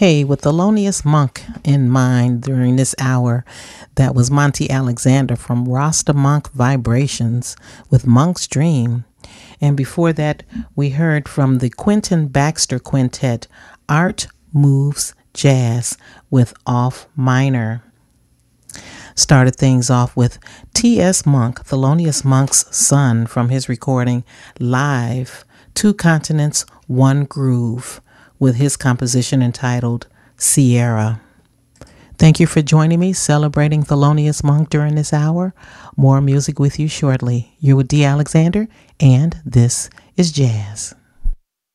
Hey, with Thelonious Monk in mind during this hour, that was Monty Alexander from Rasta Monk Vibrations with Monk's Dream. And before that, we heard from the Quentin Baxter Quintet, Art Moves Jazz with Off Minor. Started things off with T.S. Monk, Thelonious Monk's son, from his recording Live, Two Continents, One Groove, with his composition entitled Sierra. Thank you for joining me, celebrating Thelonious Monk during this hour. More music with you shortly. You're with D. Alexander, and this is Jazz.